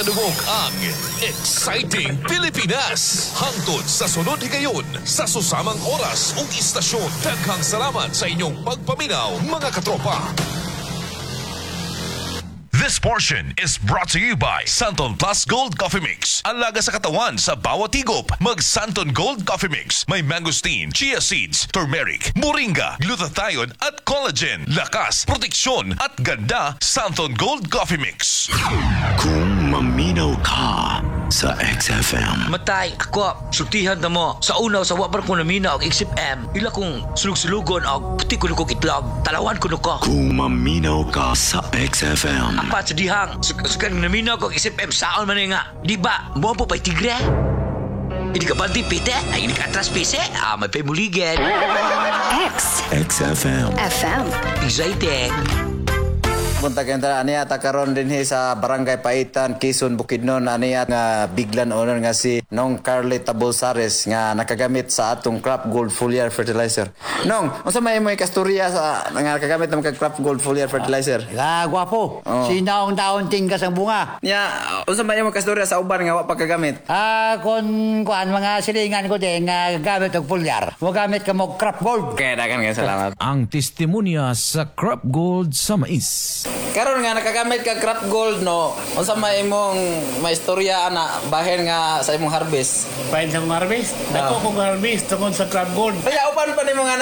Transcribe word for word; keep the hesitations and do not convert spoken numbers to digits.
Dugong ang Exciting Pilipinas. Hangtod sa sunod higayon sa susamang oras ug istasyon. Daghang salamat sa inyong pagpaminaw, mga katropa. This portion is brought to you by Santon Plus Gold Coffee Mix. Ang laga sa katawan sa bawat higop. Mag Santon Gold Coffee Mix. May mangosteen, chia seeds, turmeric, moringa, glutathione at collagen. Lakas, proteksyon at ganda. Santon Gold Coffee Mix. Kung maminaw ka sa X F M, Matay, ako, sultihan na mo. Sa unaw, sa wabar ko namina og X F M. Ila kong sulug-sulugon og puti ko kong itlog. Talawan ko ko. kung maminaw ka sa X F M, Apat sa dihang, sukan namina ko og X F M saon man nga. Di ba, mo po pa'y tigre? Hindi ka banti pite? Ay, hindi ka atras pise? Ah, may pemuligen. X X F M. F M. Exciting. Punta kayo na aniya takaron din he sa Barangay Paitan, Quezon, Bukidnon aniya nga biglan owner nga si Nong Carly Tabulsares nga nakagamit sa atong Crop Gold Foliar Fertilizer. Nong, unsa may mo kasturya sa nga nakagamit ng Crop Gold Foliar Fertilizer? Ah, gwapo. Oh. Sinaong taon tingkas ang bunga. Nya, unsa may mo kasturya sa uban nga wa pagkagamit? Ah, kon kuan mga silingan ko din nga gamit og pulyar. Mo gamit ka mo crop gold. Kaya dagan nga salamat. Ang testimonya sa Crop Gold sa mais. Karon nga nakagamit ka Crop Gold no. Unsa may imong maistorya ana bahin nga sa imong harvest? Pain sa harvest. Dako kong harvest tungkol sa crab gold. Kaya upan pa nimo nga